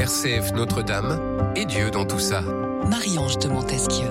RCF Notre-Dame et Dieu dans tout ça. Marie-Ange de Montesquieu.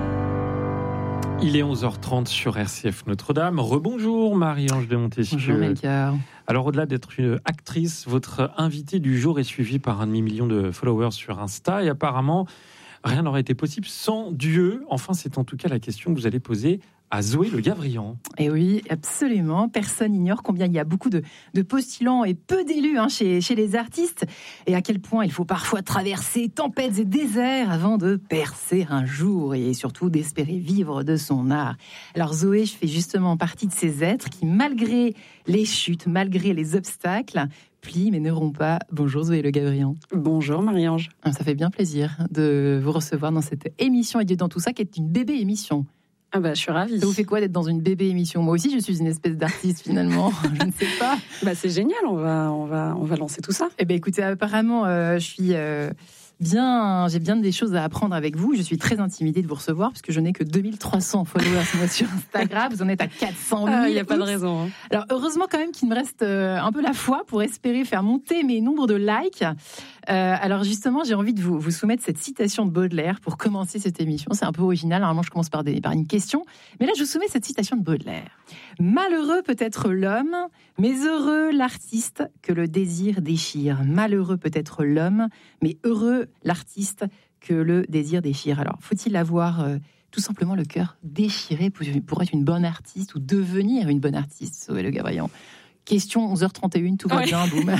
Il est 11h30 sur RCF Notre-Dame. Rebonjour Marie-Ange de Montesquieu. Bonjour Melchior. Alors au-delà d'être une actrice, votre invitée du jour est suivie par 1,5 million de followers sur Insta et apparemment rien n'aurait été possible sans Dieu. Enfin, c'est en tout cas la question que vous allez poser à Zoé Le Gavrian. Et oui, absolument. Personne n'ignore combien il y a beaucoup de postulants et peu d'élus chez les artistes. Et à quel point il faut parfois traverser tempêtes et déserts avant de percer un jour et surtout d'espérer vivre de son art. Alors Zoé, je fais justement partie de ces êtres qui, malgré les chutes, malgré les obstacles, plient mais ne rompent pas. Bonjour Zoé Le Gavrian. Bonjour Marie-Ange. Ça fait bien plaisir de vous recevoir dans cette émission et Dieu dans tout ça qui est une bébé émission. Ah bah, je suis ravie. Ça vous fait quoi d'être dans une bébé émission ? Moi aussi, je suis une espèce d'artiste finalement. Je ne sais pas. Bah, c'est génial. On va lancer tout ça. Eh ben, écoutez, apparemment, je suis j'ai bien des choses à apprendre avec vous. Je suis très intimidée de vous recevoir parce que je n'ai que 2300 followers moi, sur Instagram. Vous en êtes à 400 000. Il n'y a pas de raison. Alors, heureusement quand même qu'il me reste un peu la foi pour espérer faire monter mes nombres de likes. Alors justement, j'ai envie de vous soumettre cette citation de Baudelaire pour commencer cette émission. C'est un peu original. Normalement, je commence par une question. Mais là, je vous soumets cette citation de Baudelaire. Malheureux peut être l'homme, mais heureux l'artiste que le désir déchire. Malheureux peut être l'homme, mais heureux l'artiste que le désir déchire. Alors, faut-il avoir tout simplement le cœur déchiré pour être une bonne artiste ou devenir une bonne artiste, Zoé Le Gavrian ? Question 11h31, tout va bien, boum.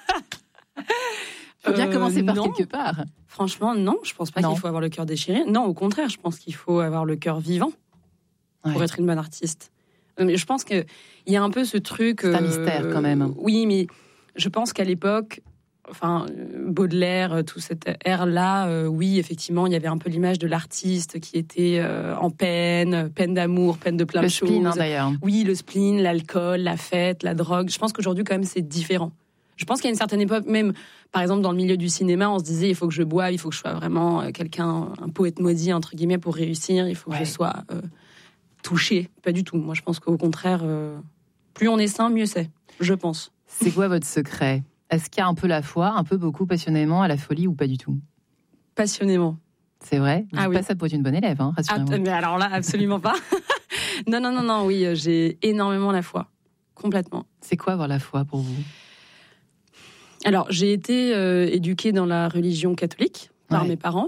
Faut bien commencer par quelque part. Franchement, non, je pense pas qu'il faut avoir le cœur déchiré. Non, au contraire, je pense qu'il faut avoir le cœur vivant pour être une bonne artiste. Mais je pense qu'il y a un peu ce truc... C'est un mystère quand même. Oui, mais je pense qu'à l'époque, Baudelaire, toute cette ère-là, oui, effectivement, il y avait un peu l'image de l'artiste qui était en peine d'amour, peine de plein de choses. Le spleen, d'ailleurs. Oui, le spleen, l'alcool, la fête, la drogue. Je pense qu'aujourd'hui, quand même, c'est différent. Je pense qu'à une certaine époque, même, par exemple, dans le milieu du cinéma, on se disait, il faut que je boive, il faut que je sois vraiment un poète maudit, entre guillemets, pour réussir, il faut que je sois touché. Pas du tout. Moi, je pense qu'au contraire, plus on est sain, mieux c'est. Je pense. C'est quoi votre secret ? Est-ce qu'il y a un peu la foi, un peu beaucoup passionnément à la folie ou pas du tout ? Passionnément. C'est vrai ? Vous dites pas ça pour être une bonne élève, rassurez-moi. Mais alors là, absolument pas. Non, oui, j'ai énormément la foi. Complètement. C'est quoi avoir la foi pour vous ? Alors, j'ai été éduquée dans la religion catholique par mes parents.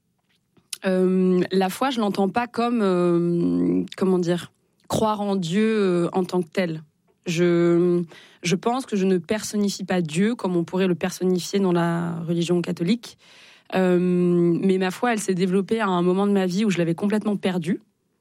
La foi, je l'entends pas comme, croire en Dieu en tant que tel. Je pense que je ne personnifie pas Dieu comme on pourrait le personnifier dans la religion catholique. Mais ma foi, elle s'est développée à un moment de ma vie où je l'avais complètement perdue.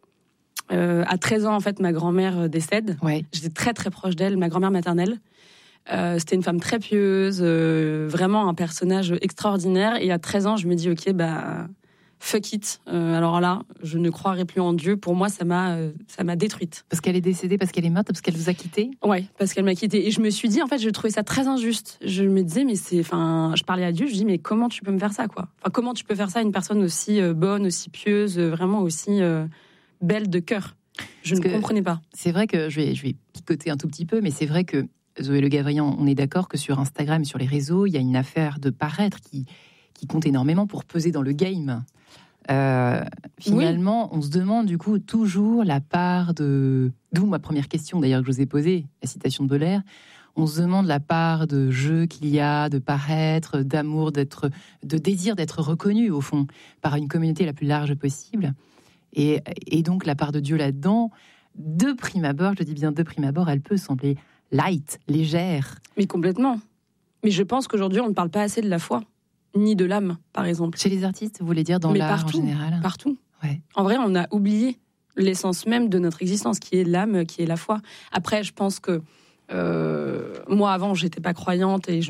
À 13 ans, en fait, ma grand-mère décède. Ouais. J'étais très, très proche d'elle, ma grand-mère maternelle. C'était une femme très pieuse, vraiment un personnage extraordinaire. Et à 13 ans, je me dis, ok, fuck it. Alors là, je ne croirai plus en Dieu. Pour moi, ça m'a détruite. Parce qu'elle est décédée, parce qu'elle est morte, parce qu'elle vous a quitté ? Ouais, parce qu'elle m'a quittée. Et je me suis dit, en fait, je trouvais ça très injuste. Je me disais, je parlais à Dieu, je dis, mais comment tu peux me faire ça, quoi ? Enfin, comment tu peux faire ça à une personne aussi bonne, aussi pieuse, vraiment aussi belle de cœur ? Je ne comprenais pas. C'est vrai que je vais picoter un tout petit peu, mais c'est vrai que Zoé Le Gavrian, on est d'accord que sur Instagram, sur les réseaux, il y a une affaire de paraître qui compte énormément pour peser dans le game. Finalement, on se demande du coup toujours la part de... D'où ma première question d'ailleurs que je vous ai posée, la citation de Baudelaire. On se demande la part de jeu qu'il y a, de paraître, d'amour, de désir d'être reconnu au fond par une communauté la plus large possible. Et donc la part de Dieu là-dedans, de prime abord, je dis bien de prime abord, elle peut sembler light, légère. Mais complètement. Mais je pense qu'aujourd'hui, on ne parle pas assez de la foi, ni de l'âme, par exemple. Chez les artistes, vous voulez dire dans l'art en général ? Partout. Ouais. En vrai, on a oublié l'essence même de notre existence, qui est l'âme, qui est la foi. Après, je pense que moi, avant, j'étais pas croyante et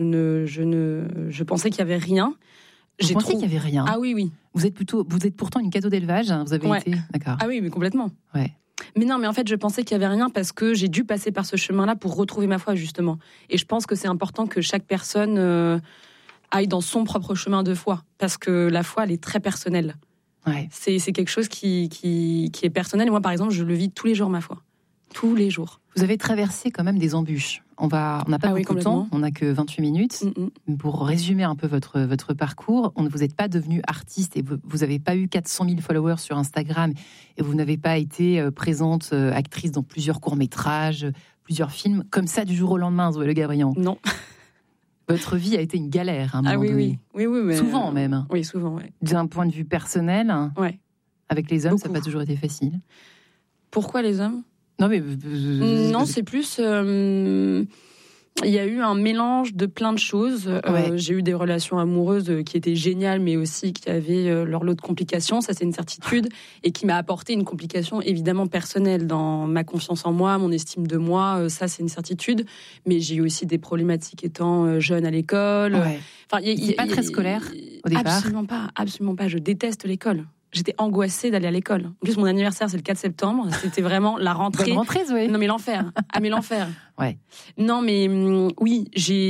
je pensais qu'il y avait rien. Vous pensez qu'il y avait rien ? Ah oui. Vous êtes pourtant une cadeau d'élevage, vous avez été... D'accord. Ah oui, mais complètement. Ouais. Mais non, mais en fait, je pensais qu'il y avait rien parce que j'ai dû passer par ce chemin-là pour retrouver ma foi, justement. Et je pense que c'est important que chaque personne aille dans son propre chemin de foi, parce que la foi, elle est très personnelle. Ouais. C'est quelque chose qui est personnel. Et moi, par exemple, je le vis tous les jours, ma foi. tous les jours. Vous avez traversé quand même des embûches. On n'a pas beaucoup de temps, on n'a que 28 minutes. Pour résumer un peu votre parcours, vous n'êtes pas devenu artiste et vous n'avez pas eu 400 000 followers sur Instagram et vous n'avez pas été présente actrice dans plusieurs courts-métrages, plusieurs films, comme ça du jour au lendemain, Zoé Le Gabriant. Non. Votre vie a été une galère à un moment donné. Oui, mais souvent même. Oui, souvent, oui. D'un point de vue personnel, avec les hommes, ça n'a pas toujours été facile. Pourquoi les hommes ? Non, mais... Non, c'est plus... Il y a eu un mélange de plein de choses. J'ai eu des relations amoureuses qui étaient géniales, mais aussi qui avaient leur lot de complications. Ça, c'est une certitude. Et qui m'a apporté une complication évidemment personnelle dans ma confiance en moi, mon estime de moi. Ça, c'est une certitude. Mais j'ai eu aussi des problématiques étant jeune à l'école. Enfin, c'est pas très scolaire au départ. Absolument pas. Je déteste l'école. J'étais angoissée d'aller à l'école. En plus, mon anniversaire, c'est le 4 septembre. C'était vraiment la rentrée. Bonne rentrée, Zoé. Non, mais l'enfer. Mais l'enfer. Ouais. Non, mais oui,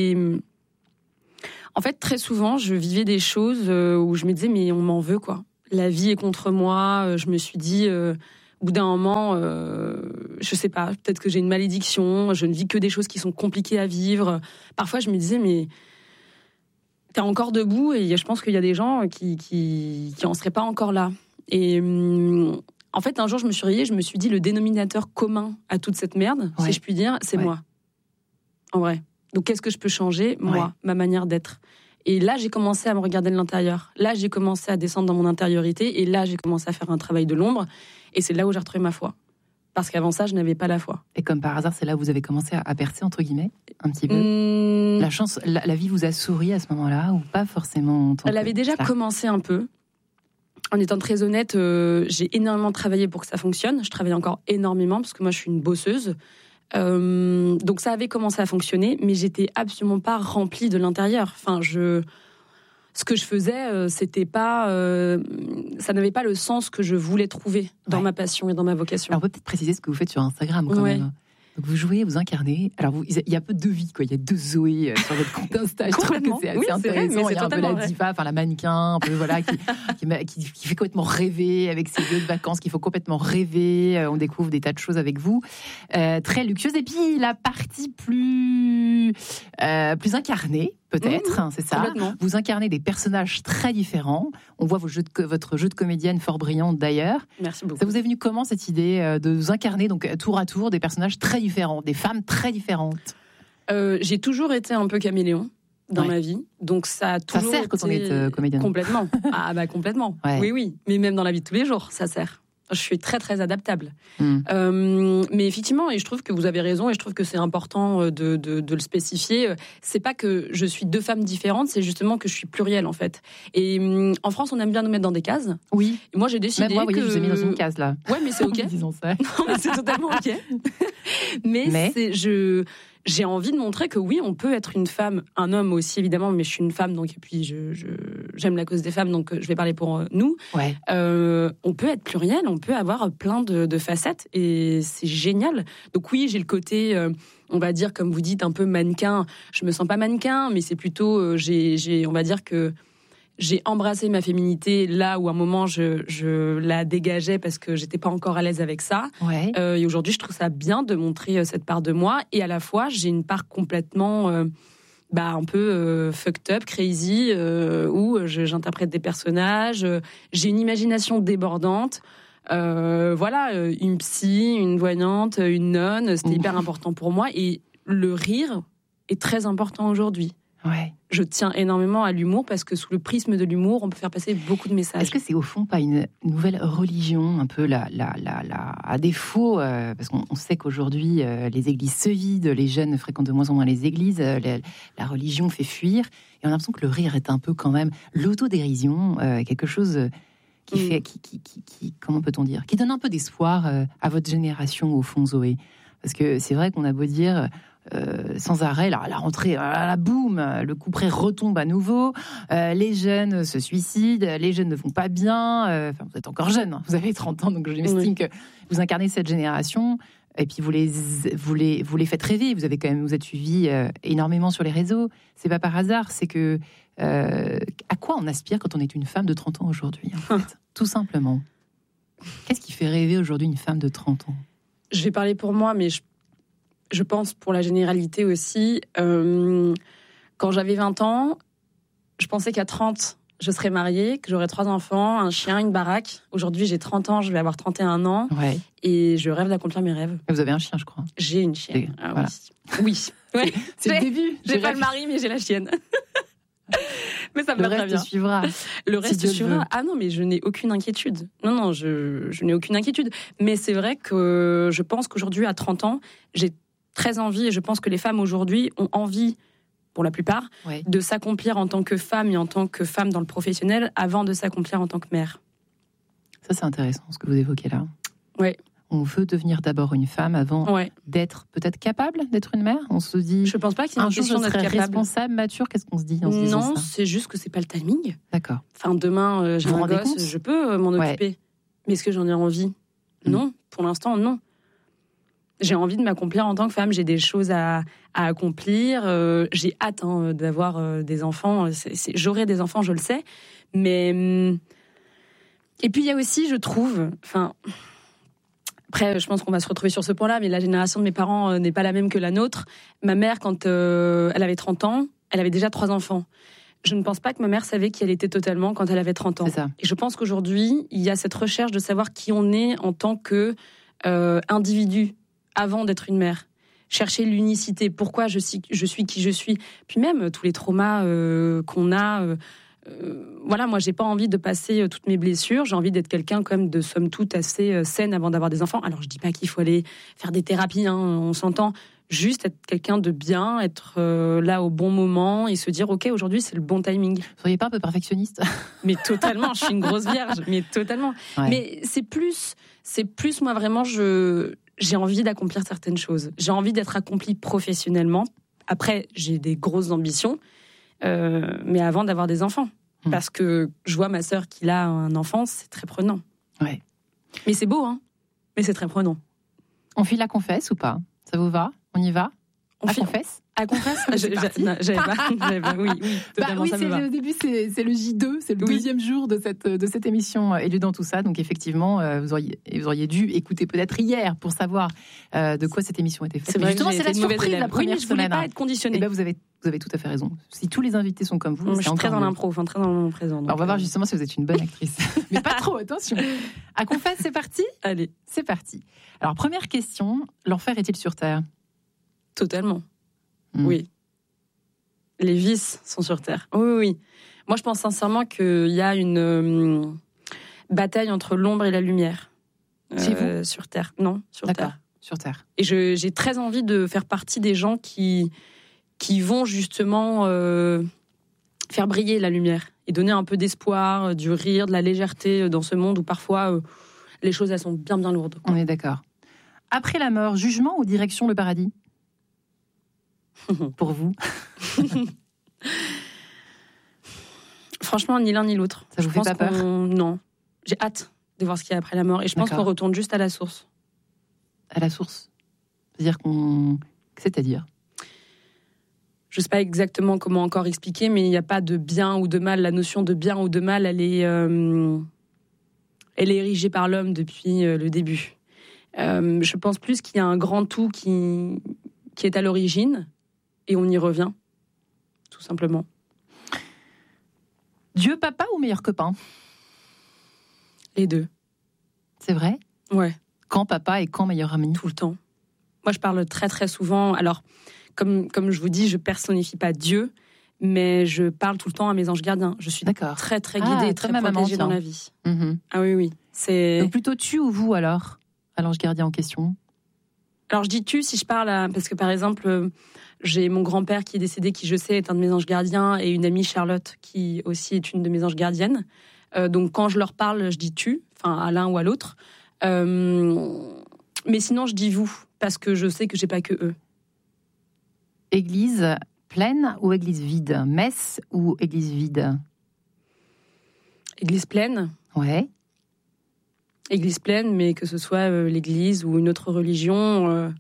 En fait, très souvent, je vivais des choses où je me disais, mais on m'en veut, quoi. La vie est contre moi. Je me suis dit, au bout d'un moment, je sais pas, peut-être que j'ai une malédiction. Je ne vis que des choses qui sont compliquées à vivre. Parfois, je me disais, mais... T'es encore debout et je pense qu'il y a des gens qui en seraient pas encore là. Et en fait, un jour, je me suis réveillée, je me suis dit, le dénominateur commun à toute cette merde, si je puis dire, c'est moi. En vrai. Donc, qu'est-ce que je peux changer ? Moi, ma manière d'être. Et là, j'ai commencé à me regarder de l'intérieur. Là, j'ai commencé à descendre dans mon intériorité. Et là, j'ai commencé à faire un travail de l'ombre. Et c'est là où j'ai retrouvé ma foi. Parce qu'avant ça, je n'avais pas la foi. Et comme par hasard, c'est là où vous avez commencé à percer, entre guillemets, un petit peu. La chance, la vie vous a souri à ce moment-là, ou pas forcément? Elle avait déjà commencé un peu. En étant très honnête, j'ai énormément travaillé pour que ça fonctionne. Je travaille encore énormément, parce que moi, je suis une bosseuse. Donc ça avait commencé à fonctionner, mais j'étais absolument pas remplie de l'intérieur. Enfin, ce que je faisais, c'était pas, ça n'avait pas le sens que je voulais trouver dans ma passion et dans ma vocation. Alors on peut peut-être préciser ce que vous faites sur Instagram quand même. Donc vous jouez, vous incarnez. Alors il y a un peu deux vies, quoi. Il y a deux Zoé sur votre compte Insta. Je trouve que c'est assez intéressant. Il y a un peu la diva, enfin la mannequin, un peu voilà, qui fait complètement rêver avec ses lieux de vacances, qui faut complètement rêver. On découvre des tas de choses avec vous, très luxueuse. Et puis la partie plus incarnée. Peut-être, c'est ça. Vous incarnez des personnages très différents. On voit votre jeu de comédienne fort brillante d'ailleurs. Merci beaucoup. Ça vous est venu comment cette idée de vous incarner donc tour à tour des personnages très différents, des femmes très différentes? J'ai toujours été un peu caméléon dans ma vie, donc ça a toujours. Ça sert quand on est comédienne. Complètement. Complètement. Oui. Mais même dans la vie de tous les jours, ça sert. Je suis très très adaptable. Mais effectivement, et je trouve que vous avez raison, et je trouve que c'est important de le spécifier. C'est pas que je suis deux femmes différentes, c'est justement que je suis plurielle en fait. Et en France, on aime bien nous mettre dans des cases. Oui. Et moi, j'ai décidé même moi, que... je vous ai mis dans une case là. Ouais, mais c'est ok. Disons ça. Non, mais c'est totalement ok. mais... J'ai envie de montrer que oui, on peut être une femme, un homme aussi évidemment, mais je suis une femme, donc et puis j'aime la cause des femmes, donc je vais parler pour nous. On peut être pluriel, on peut avoir plein de facettes et c'est génial. Donc oui, j'ai le côté, on va dire comme vous dites, un peu mannequin. Je me sens pas mannequin, mais c'est plutôt, on va dire que j'ai embrassé ma féminité là où à un moment je la dégageais parce que j'étais pas encore à l'aise avec ça. Et aujourd'hui, je trouve ça bien de montrer cette part de moi. Et à la fois, j'ai une part complètement un peu fucked up, crazy, où j'interprète des personnages. J'ai une imagination débordante. Une psy, une voyante, une nonne. C'était hyper important pour moi. Et le rire est très important aujourd'hui. Je tiens énormément à l'humour parce que sous le prisme de l'humour, on peut faire passer beaucoup de messages. Est-ce que c'est au fond pas une nouvelle religion, un peu à défaut, parce qu'on sait qu'aujourd'hui les églises se vident, les jeunes fréquentent de moins en moins les églises, la religion fait fuir, et on a l'impression que le rire est un peu quand même l'autodérision, quelque chose qui fait, qui comment peut-on dire, qui donne un peu d'espoir à votre génération au fond, Zoé, parce que c'est vrai qu'on a beau dire. Sans arrêt, la rentrée, boum, le couperet retombe à nouveau, les jeunes se suicident, les jeunes ne vont pas bien, vous êtes encore jeune, hein, vous avez 30 ans, donc j'estime que vous incarnez cette génération, et puis vous les faites rêver, vous êtes suivis énormément sur les réseaux, c'est pas par hasard, c'est que à quoi on aspire quand on est une femme de 30 ans aujourd'hui, en fait, tout simplement. Qu'est-ce qui fait rêver aujourd'hui une femme de 30 ans ? je vais parler pour moi, mais je pense pour la généralité aussi. Quand j'avais 20 ans, je pensais qu'à 30, je serais mariée, que j'aurais 3 enfants, un chien, une baraque. Aujourd'hui, j'ai 30 ans, je vais avoir 31 ans. Ouais. Et je rêve d'accomplir mes rêves. Vous avez un chien, je crois. J'ai une chienne. Ah, voilà. Oui. Ouais. C'est le début. J'ai pas le mari, mais j'ai la chienne. Mais ça me Le va très bien. reste suivra. Le reste Dieu le suivra. veut. Ah non, mais je n'ai aucune inquiétude. Non, je n'ai aucune inquiétude. Mais c'est vrai que je pense qu'aujourd'hui, à 30 ans, j'ai très envie, et je pense que les femmes aujourd'hui ont envie, pour la plupart, Ouais. de s'accomplir en tant que femme et en tant que femme dans le professionnel avant de s'accomplir en tant que mère. Ça, c'est intéressant ce que vous évoquez là. Ouais. On veut devenir d'abord une femme avant Ouais. d'être peut-être capable d'être une mère. On se dit, Je pense pas qu'il y ait un une jour je question d'être serai capable. responsable, mature. Qu'est-ce qu'on se dit en se disant Non, ça? c'est juste que c'est pas le timing. D'accord. Enfin, demain, j'ai Vous vous un rendez gosse, compte je peux m'en Ouais. occuper. Mais est-ce que j'en ai envie? Non, pour l'instant, non. J'ai envie de m'accomplir en tant que femme. J'ai des choses à accomplir. J'ai hâte d'avoir des enfants. J'aurai des enfants, je le sais. Mais et puis il y a aussi, je trouve, enfin. Après, je pense qu'on va se retrouver sur ce point-là, mais la génération de mes parents n'est pas la même que la nôtre. Ma mère, quand elle avait 30 ans, elle avait déjà 3 enfants. Je ne pense pas que ma mère savait qui elle était totalement quand elle avait 30 ans. C'est ça. Et je pense qu'aujourd'hui, il y a cette recherche de savoir qui on est en tant que individu avant d'être une mère. Chercher l'unicité, pourquoi je suis qui je suis. Puis même tous les traumas qu'on a... voilà, moi, j'ai pas envie de passer toutes mes blessures. J'ai envie d'être quelqu'un, quand même, de somme toute assez saine avant d'avoir des enfants. Alors, je dis pas qu'il faut aller faire des thérapies, hein, on s'entend. Juste être quelqu'un de bien, être là au bon moment et se dire, OK, aujourd'hui, c'est le bon timing. Vous seriez pas un peu perfectionniste? Mais totalement, je suis une grosse vierge, mais totalement. Ouais. Mais c'est plus, moi, vraiment, j'ai envie d'accomplir certaines choses. J'ai envie d'être accomplie professionnellement. Après, j'ai des grosses ambitions, mais avant d'avoir des enfants. Parce que je vois ma sœur qui a un enfant, c'est très prenant. Ouais. Mais c'est beau, hein. Mais c'est très prenant. On file la confesse ou pas? Ça vous va? On y va? On La fait confesse? à confesse. C'est parti. J'avais pas. Oui, totalement, ça me va. Au début, c'est le J2, c'est le Oui. deuxième jour de cette émission Élu dans tout ça. Donc effectivement, vous auriez dû écouter peut-être hier pour savoir de quoi cette émission était faite. C'est vrai, Justement, que j'ai c'est la été une mauvaise surprise élève. la Oui, première mais je voulais semaine. pas être conditionnée. Eh ben, vous avez tout à fait raison. Si tous les invités sont comme vous, Je c'est suis très encore dans mieux. l'impro, enfin très dans le moment présent. Alors, on va voir justement si vous êtes une bonne actrice. Mais pas trop, attention. À confesse, c'est parti? Allez, C'est parti. Alors, première question, l'enfer est-il sur Terre? totalement. Mm. Oui. Les vices sont sur Terre. Oui. Moi, je pense sincèrement qu'il y a une bataille entre l'ombre et la lumière. Chez vous? Sur Terre. Non, sur D'accord, Terre. sur Terre. Et j'ai très envie de faire partie des gens qui vont justement faire briller la lumière et donner un peu d'espoir, du rire, de la légèreté dans ce monde où parfois les choses elles sont bien lourdes. On est d'accord. Après la mort, jugement ou direction le paradis? Pour vous? Franchement, ni l'un ni l'autre. Ça vous Je fait pense pas peur? Non. J'ai hâte de voir ce qu'il y a après la mort et je pense D'accord. qu'on retourne juste à la source. À la source. C'est-à-dire Je ne sais pas exactement comment encore expliquer, mais il n'y a pas de bien ou de mal. La notion de bien ou de mal, elle est érigée par l'homme depuis le début. Je pense plus qu'il y a un grand tout qui est à l'origine, et on y revient, tout simplement. Dieu, papa ou meilleur copain? Les deux. C'est vrai? Ouais, Quand papa et quand meilleur ami? tout le temps. Moi, je parle très, très souvent. Alors, comme je vous dis, je personnifie pas Dieu, mais je parle tout le temps à mes anges gardiens. Je suis D'accord. très, très guidée et très comme ma maman, protégée dans tiens. la vie. Mhm. Ah oui. C'est... Donc plutôt tu ou vous alors, à l'ange gardien en question? Alors, je dis tu si je parle parce que, par exemple, j'ai mon grand-père qui est décédé, qui, je sais, est un de mes anges gardiens, et une amie, Charlotte, qui aussi est une de mes anges gardiennes. Donc, quand je leur parle, je dis tu, enfin, à l'un ou à l'autre. Mais sinon, je dis vous, parce que je sais que j'ai pas que eux. Église pleine ou église vide? Messe ou église vide? Église pleine. Ouais. Église pleine, mais que ce soit l'église ou une autre religion.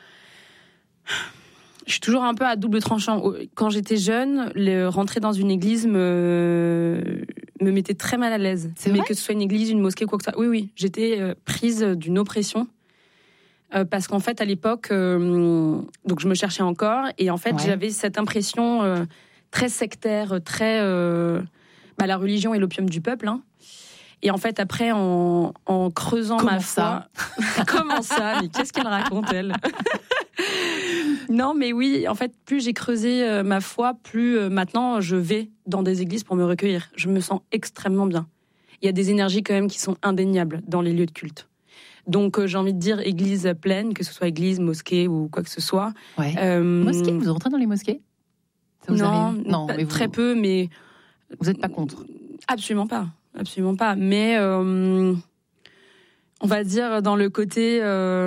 Je suis toujours un peu à double tranchant. Quand j'étais jeune, rentrer dans une église me mettait très mal à l'aise. C'est mais vrai que ce soit une église, une mosquée, quoi que ce soit. Oui. J'étais prise d'une oppression. parce qu'en fait, à l'époque, donc je me cherchais encore, et en fait, j'avais cette impression très sectaire, très... la religion est l'opium du peuple, hein. Et en fait, après, en creusant ma foi... Comment ça? Mais qu'est-ce qu'elle raconte, elle? Non, mais oui, en fait, plus j'ai creusé ma foi, plus maintenant, je vais dans des églises pour me recueillir. Je me sens extrêmement bien. Il y a des énergies quand même qui sont indéniables dans les lieux de culte. Donc, j'ai envie de dire église pleine, que ce soit église, mosquée ou quoi que ce soit. Ouais. Mosquée, vous rentrez dans les mosquées? Non, mais très peu, mais... Vous n'êtes pas contre? Absolument pas. Mais on va dire dans le côté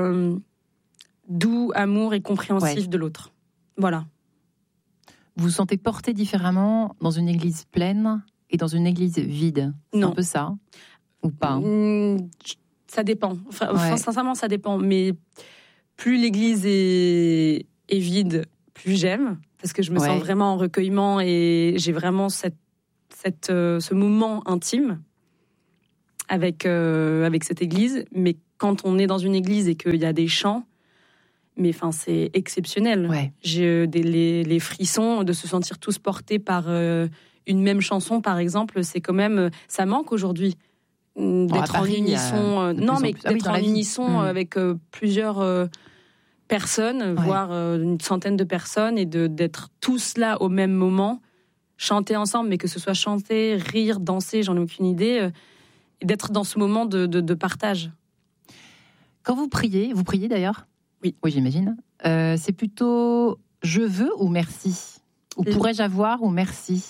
doux, amour et compréhensif de l'autre. Voilà. Vous vous sentez porté différemment dans une église pleine et dans une église vide? C'est un peu ça? Ou pas? Ça dépend. Enfin, sincèrement, ça dépend. Mais plus l'église est vide, plus j'aime. Parce que je me sens vraiment en recueillement et j'ai vraiment ce moment intime avec cette église. Mais quand on est dans une église et qu'il y a des chants, mais enfin, c'est exceptionnel. Ouais. J'ai les frissons de se sentir tous portés par une même chanson, par exemple. C'est quand même... Ça manque aujourd'hui d'être en unisson. D'être en unisson avec plusieurs personnes, voire une centaine de personnes, et d'être tous là au même moment, chanter ensemble, mais que ce soit chanter, rire, danser, j'en ai aucune idée, et d'être dans ce moment de partage. Quand vous priez d'ailleurs? Oui, j'imagine. C'est plutôt je veux ou merci? Ou pourrais-je avoir ou merci?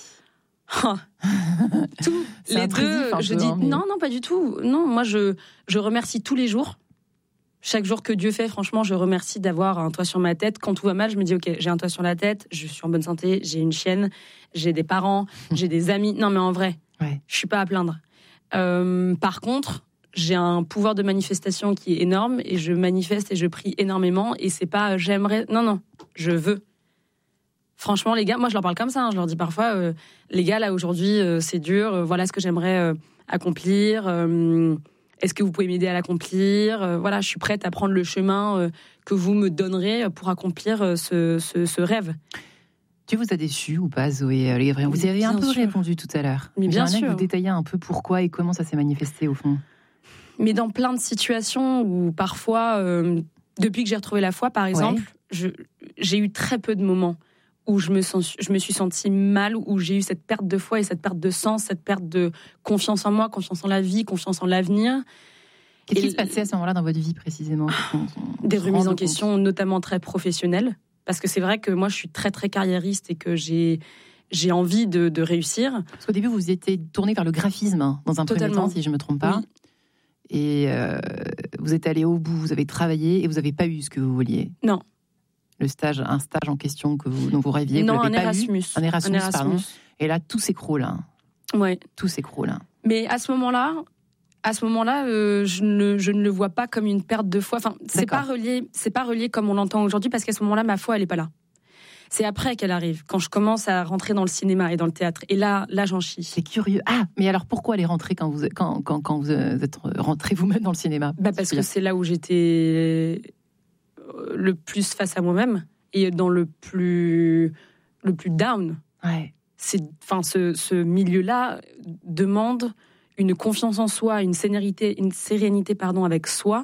Tous les deux, je dis non, pas du tout. Non, moi je remercie tous les jours. Chaque jour que Dieu fait, franchement, je remercie d'avoir un toit sur ma tête. Quand tout va mal, je me dis ok, j'ai un toit sur la tête, je suis en bonne santé, j'ai une chienne, j'ai des parents, j'ai des amis. Non, mais en vrai, je suis pas à plaindre. Par contre, j'ai un pouvoir de manifestation qui est énorme et je manifeste et je prie énormément. Et c'est pas j'aimerais. Non, je veux. Franchement, les gars, moi je leur parle comme ça. Je leur dis parfois, les gars, là aujourd'hui, c'est dur. Voilà ce que j'aimerais accomplir. Est-ce que vous pouvez m'aider à l'accomplir? Voilà, je suis prête à prendre le chemin que vous me donnerez pour accomplir ce rêve. Dieu vous a déçu ou pas, Zoé Lévrier? Vous avez un peu répondu tout à l'heure. Mais bien sûr. Vous détaillez un peu pourquoi et comment ça s'est manifesté au fond. Mais dans plein de situations où parfois, depuis que j'ai retrouvé la foi, par exemple, j'ai eu très peu de moments où je me suis sentie mal, où j'ai eu cette perte de foi et cette perte de sens, cette perte de confiance en moi, confiance en la vie, confiance en l'avenir. Qu'est-ce qui se passait à ce moment-là dans votre vie précisément? Des remises en question, notamment très professionnelles. Parce que c'est vrai que moi, je suis très, très carriériste et que j'ai envie de réussir. Parce qu'au début, vous étiez tourné vers le graphisme, dans un premier temps, si je ne me trompe pas. Oui. Et vous êtes allé au bout, vous avez travaillé et vous n'avez pas eu ce que vous vouliez. Non. Un stage en question dont vous rêviez, non, vous l'avez un pas Erasmus. Eu. Un Erasmus, pardon. Et là, tout s'écroule. Ouais. Tout s'écroule. Mais à ce moment-là, je ne le vois pas comme une perte de foi. Enfin, c'est pas relié comme on l'entend aujourd'hui, parce qu'à ce moment-là, ma foi, elle est pas là. C'est après qu'elle arrive, quand je commence à rentrer dans le cinéma et dans le théâtre. Et là j'en chie. C'est curieux. Ah, mais alors pourquoi elle est rentrée quand vous êtes rentrée vous-même dans le cinéma? Parce que c'est là où j'étais le plus face à moi-même et dans le plus down. Ouais. Ce milieu-là demande une confiance en soi, une sérénité avec soi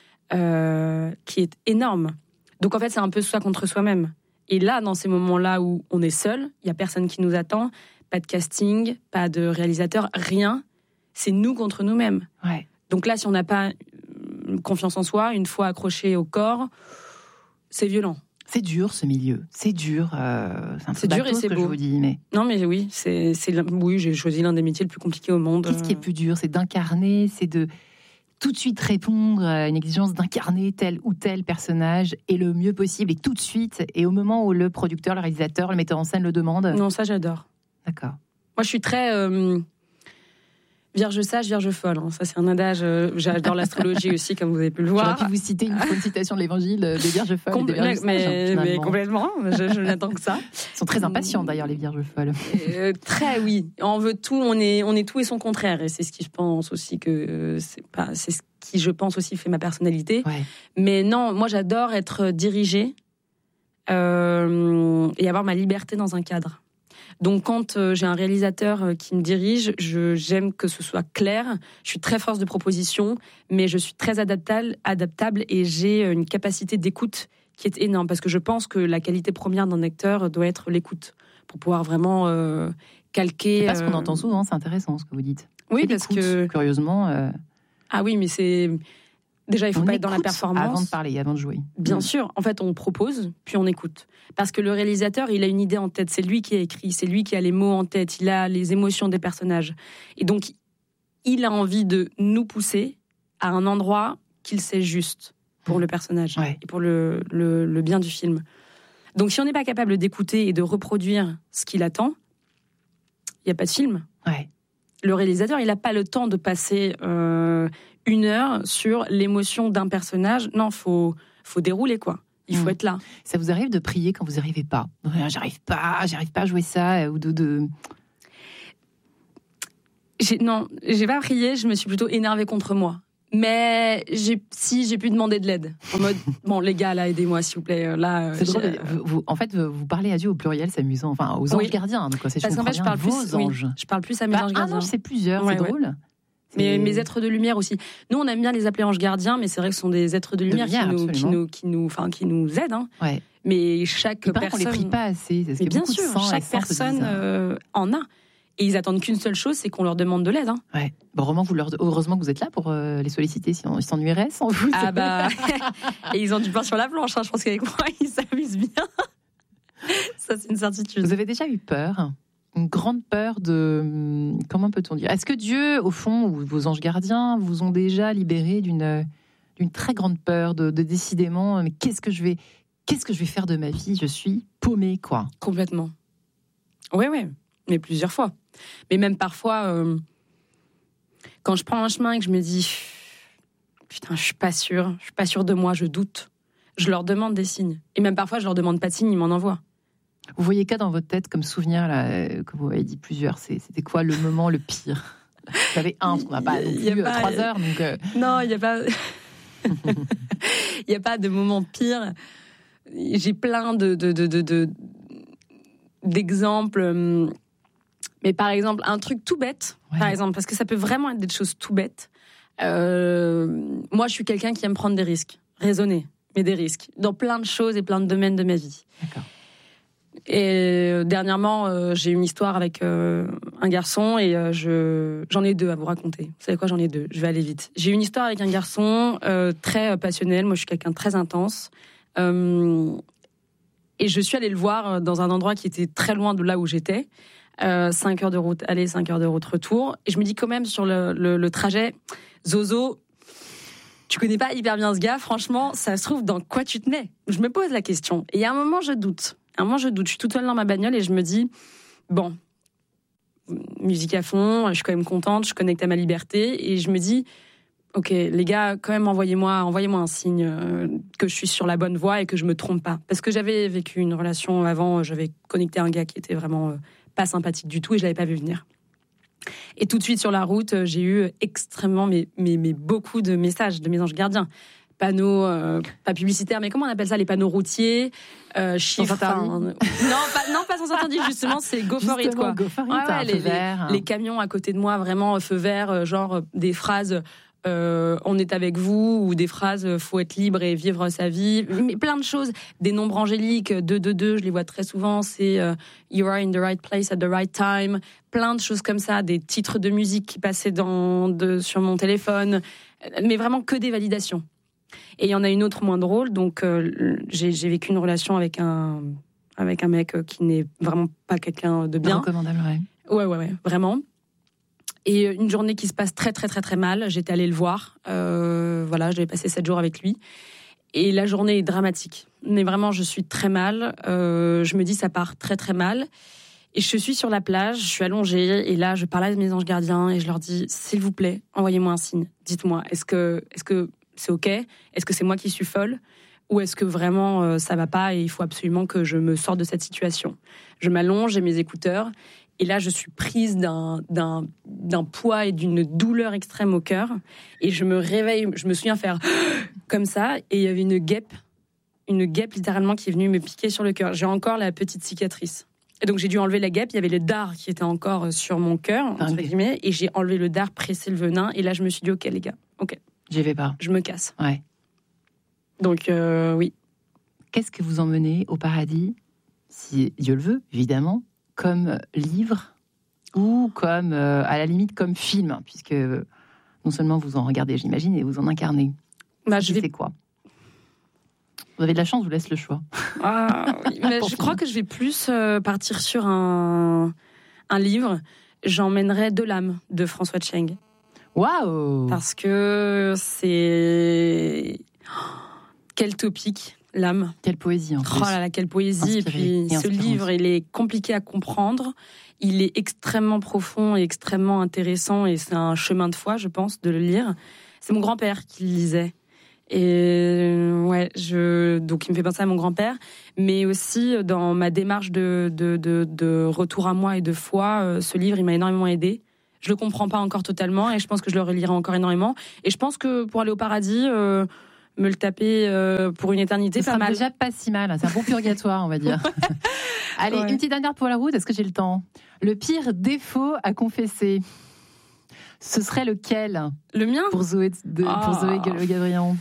qui est énorme. Donc en fait, c'est un peu soi contre soi-même. Et là, dans ces moments-là où on est seul, il n'y a personne qui nous attend, pas de casting, pas de réalisateur, rien. C'est nous contre nous-mêmes. Ouais. Donc là, si on n'a pas confiance en soi, une fois accroché au corps, c'est violent. C'est dur, ce milieu. C'est dur. C'est dur et c'est beau. Je vous dis, mais... Non, mais oui, oui, j'ai choisi l'un des métiers les plus compliqués au monde. Qu'est-ce qui est plus dur? C'est d'incarner, c'est de tout de suite répondre à une exigence d'incarner tel ou tel personnage et le mieux possible et tout de suite et au moment où le producteur, le réalisateur, le metteur en scène le demande. Non, ça j'adore. D'accord. Moi je suis très vierge sage, vierge folle. Ça c'est un adage. J'adore l'astrologie aussi, comme vous avez pu le voir. J'aurais pu vous citer une citation de l'Évangile des vierges folles. Mais complètement. Je n'attends que ça. Ils sont très impatients d'ailleurs, les vierges folles. Très, oui. On veut tout. On est tout et son contraire. Et c'est ce qui, je pense aussi que c'est ce qui, je pense aussi, fait ma personnalité. Ouais. Mais non, moi, j'adore être dirigée et avoir ma liberté dans un cadre. Donc, quand j'ai un réalisateur qui me dirige, j'aime que ce soit clair. Je suis très force de proposition, mais je suis très adaptable et j'ai une capacité d'écoute qui est énorme. Parce que je pense que la qualité première d'un acteur doit être l'écoute pour pouvoir vraiment calquer. C'est pas ce qu'on entend souvent, c'est intéressant ce que vous dites. Oui, C'est parce l'écoute, que... curieusement... Ah oui, mais c'est... Déjà, il faut pas être dans la performance. Avant de parler, avant de jouer. Bien sûr. En fait, on propose, puis on écoute. Parce que le réalisateur, il a une idée en tête. C'est lui qui a écrit, c'est lui qui a les mots en tête. Il a les émotions des personnages. Et donc, il a envie de nous pousser à un endroit qu'il sait juste pour le personnage et pour le bien du film. Donc, si on n'est pas capable d'écouter et de reproduire ce qu'il attend, il n'y a pas de film. Ouais. Le réalisateur, il n'a pas le temps de passer 1 heure sur l'émotion d'un personnage. Non, faut dérouler, quoi. Il faut être là. Ça vous arrive de prier quand vous n'y arrivez pas ? J'arrive pas à jouer ça, ou de... Non, j'ai pas prié, je me suis plutôt énervée contre moi. Mais j'ai pu demander de l'aide. En mode, bon, les gars, là, aidez-moi, s'il vous plaît. Là, c'est drôle. En fait, vous parlez à Dieu au pluriel, c'est amusant. Enfin, aux anges gardiens. Donc, parce qu'en fait, je parle plus à mes anges gardiens. Ah non, c'est plusieurs, c'est drôle. Mais mes êtres de lumière aussi. Nous, on aime bien les appeler anges gardiens, mais c'est vrai que ce sont des êtres de lumière qui nous aident. Hein. Ouais. Mais chaque personne... on les prie pas assez. Mais bien sûr, chaque personne en a. Et ils attendent qu'une seule chose, c'est qu'on leur demande de l'aide. Hein. Ouais. Bon, heureusement que vous êtes là pour les solliciter, sinon ils s'ennuieraient sans vous. Ah bah... Et ils ont du pain sur la planche. Hein. Je pense qu'avec moi, ils s'amusent bien. Ça, c'est une certitude. Vous avez déjà eu peur ? Une grande peur de... Comment peut-on dire ? Est-ce que Dieu, au fond, ou vos anges gardiens, vous ont déjà libéré d'une très grande peur de décidément, mais qu'est-ce que je vais faire de ma vie ? Je suis paumée, quoi. Complètement. Oui, mais plusieurs fois. Mais même parfois, quand je prends un chemin et que je me dis putain, je suis pas sûre de moi, je doute, je leur demande des signes. Et même parfois, je leur demande pas de signes, ils m'en envoient. Vous voyez quoi dans votre tête comme souvenir, là, que vous avez dit plusieurs, c'était quoi le moment le pire ? Vous avez un, parce qu'on n'a pas non plus 3 heures. Donc Non, il n'y a pas... Il n'y a pas de moment pire. J'ai plein d'exemples. Mais par exemple, un truc tout bête, par exemple, parce que ça peut vraiment être des choses tout bêtes. Moi, je suis quelqu'un qui aime prendre des risques, raisonner, mais des risques, dans plein de choses et plein de domaines de ma vie. D'accord. Et dernièrement, j'ai eu une histoire avec un garçon et j'en ai 2 à vous raconter. Vous savez quoi, j'en ai 2, je vais aller vite. J'ai eu une histoire avec un garçon très passionnel, moi je suis quelqu'un de très intense. Et je suis allée le voir dans un endroit qui était très loin de là où j'étais. 5 heures de route aller, 5 heures de route retour. Et je me dis quand même sur le trajet, Zozo, tu connais pas hyper bien ce gars, franchement, ça se trouve dans quoi tu te mets ? Je me pose la question. Et à un moment, je doute. Je suis toute seule dans ma bagnole et je me dis, bon, musique à fond, je suis quand même contente, je connecte à ma liberté. Et je me dis, ok, les gars, quand même, envoyez-moi un signe que je suis sur la bonne voie et que je me trompe pas. Parce que j'avais vécu une relation avant, j'avais connecté à un gars qui était vraiment pas sympathique du tout et je l'avais pas vu venir. Et tout de suite sur la route, j'ai eu extrêmement, mais beaucoup de messages de mes anges gardiens. Panneaux, pas publicitaires, mais comment on appelle ça, les panneaux routiers, chiffres. Non, pas sans interdit, justement, c'est go for it, quoi. Go for it, les camions à côté de moi, vraiment, feu vert, genre des phrases. On est avec vous, ou des phrases faut être libre et vivre sa vie, mais plein de choses, des nombres angéliques, 222, je les vois très souvent, c'est you are in the right place at the right time, plein de choses comme ça, des titres de musique qui passaient sur mon téléphone, mais vraiment que des validations. Et il y en a une autre moins drôle, donc j'ai vécu une relation avec un mec qui n'est vraiment pas quelqu'un de bien. Recommandable, ouais, vraiment. Et une journée qui se passe très, très, très, très mal. J'étais allée le voir. Voilà, j'avais passé 7 jours avec lui. Et la journée est dramatique. Mais vraiment, je suis très mal. Je me dis, ça part très, très mal. Et je suis sur la plage, je suis allongée. Et là, je parle à mes anges gardiens et je leur dis, s'il vous plaît, envoyez-moi un signe. Dites-moi, est-ce que c'est OK ? Est-ce que c'est moi qui suis folle ? Ou est-ce que vraiment ça va pas et il faut absolument que je me sorte de cette situation ? Je m'allonge, j'ai mes écouteurs Et là, je suis prise d'un poids et d'une douleur extrême au cœur. Et je me réveille, je me souviens faire comme ça. Et il y avait une guêpe littéralement qui est venue me piquer sur le cœur. J'ai encore la petite cicatrice. Et donc j'ai dû enlever la guêpe. Il y avait le dard qui était encore sur mon cœur, entre guillemets. Et j'ai enlevé le dard, pressé le venin. Et là, je me suis dit, ok les gars, ok. J'y vais pas. Je me casse. Ouais. Donc oui. Qu'est-ce que vous emmenez au paradis, si Dieu le veut, évidemment, comme livre ou comme, à la limite, comme film, puisque non seulement vous en regardez, j'imagine, et vous en incarnez. C'est quoi ? Vous avez de la chance, je vous laisse le choix. Oui, mais je crois que je vais plus partir sur un livre. J'emmènerai De l'âme de François Tcheng. Waouh ! Parce que c'est... Quel topic, l'âme. Quelle poésie, en plus. Oh là là, quelle poésie. Inspiré, et puis, ce livre, il est compliqué à comprendre. Il est extrêmement profond et extrêmement intéressant. Et c'est un chemin de foi, je pense, de le lire. C'est mon grand-père qui le lisait. Et ouais, donc il me fait penser à mon grand-père. Mais aussi, dans ma démarche de retour à moi et de foi, ce livre, il m'a énormément aidée. Je le comprends pas encore totalement et je pense que je le relirai encore énormément. Et je pense que pour aller au paradis... me le taper pour une éternité, ça pas mal. Déjà pas si mal, c'est un bon purgatoire, on va dire. Allez, une petite dernière pour la route, est-ce que j'ai le temps ? Le pire défaut à confesser, ce serait lequel ? Le mien ? Pour Zoé Le Gabrion.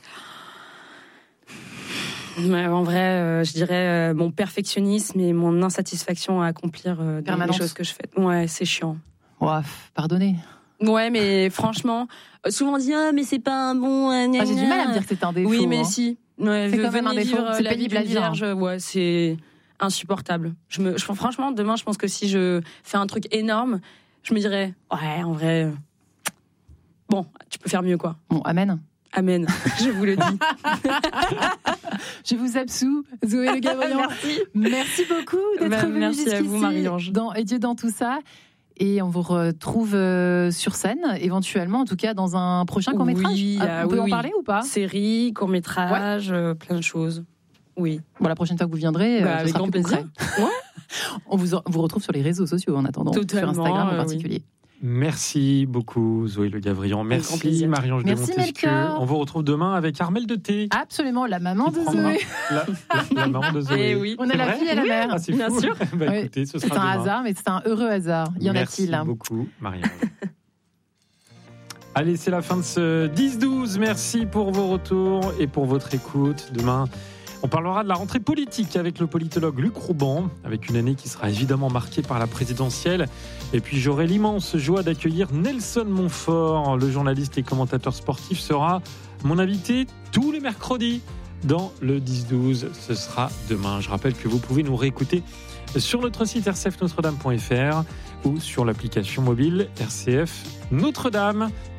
En vrai, je dirais mon perfectionnisme et mon insatisfaction à accomplir les choses que je fais. Ouais, c'est chiant. Pardonnez. Ouais, mais franchement, souvent on dit mais c'est pas un bon. J'ai du mal à me dire que c'est un défaut. Oui, mais si. Ouais, c'est quand même un défaut. C'est pénible à dire. Ouais, c'est insupportable. Franchement, demain, je pense que si je fais un truc énorme, je me dirais ouais, en vrai, bon, tu peux faire mieux, quoi. Bon, amen. Amen. Je vous le dis. Je vous absous, Zoé Le Gabrion. Merci beaucoup d'être venue merci jusqu'ici. À vous, Marie-Ange. Et Dieu dans tout ça. Et on vous retrouve sur scène, éventuellement, en tout cas, dans un prochain court-métrage. On peut en parler ou pas ? Série, court-métrage, plein de choses. Oui. Bon, la prochaine fois que vous viendrez, ce avec sera grand plus plaisir. Ouais. On vous retrouve sur les réseaux sociaux en attendant, totalement, sur Instagram en particulier. Oui. Merci beaucoup, Zoé Le Gabrion. Merci, Marie-Ange de Montesquieu. On vous retrouve demain avec Armelle de Thé. Absolument, la maman de Zoé. La maman de Zoé. Et oui. On a la fille et la mère. C'est bien fou. sûr. Écoutez, ce sera c'est un hasard, mais c'est un heureux hasard. Y en a-t-il ? Merci beaucoup, Marie-Ange. Allez, c'est la fin de ce 10-12. Merci pour vos retours et pour votre écoute. Demain, on parlera de la rentrée politique avec le politologue Luc Rouban, avec une année qui sera évidemment marquée par la présidentielle. Et puis j'aurai l'immense joie d'accueillir Nelson Montfort, le journaliste et commentateur sportif, sera mon invité tous les mercredis dans le 10-12. Ce sera demain. Je rappelle que vous pouvez nous réécouter sur notre site rcfnotredame.fr ou sur l'application mobile RCF Notre-Dame.